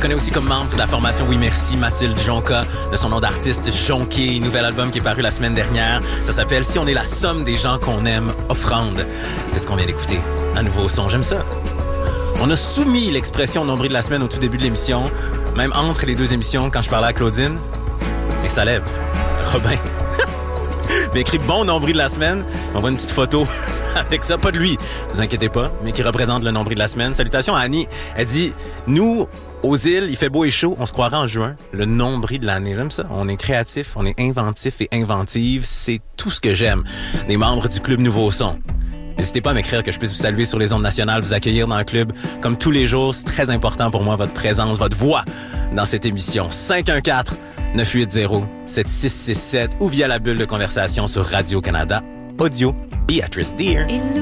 connaît aussi comme membre de la formation Oui Merci, Mathilde Jonca, de son nom d'artiste Jonqué, nouvel album qui est paru la semaine dernière. Ça s'appelle Si on est la somme des gens qu'on aime, offrande. C'est ce qu'on vient d'écouter. Un nouveau son, j'aime ça. On a soumis l'expression nombril de la semaine au tout début de l'émission, même entre les deux émissions quand je parlais à Claudine. Et ça lève. Robin m'a écrit bon nombril de la semaine. On voit une petite photo avec ça, pas de lui, vous inquiétez pas, mais qui représente le nombril de la semaine. Salutations à Annie. Elle dit, nous, aux îles, il fait beau et chaud, on se croirait en juin, le nombril de l'année. J'aime ça. On est créatif, on est inventif et inventive. C'est tout ce que j'aime des membres du Club Nouveau Son. N'hésitez pas à m'écrire que je puisse vous saluer sur les ondes nationales, vous accueillir dans le club. Comme tous les jours, c'est très important pour moi, votre présence, votre voix dans cette émission. 514-980-7667 ou via la bulle de conversation sur Radio-Canada, Audio, Beatrice Deer.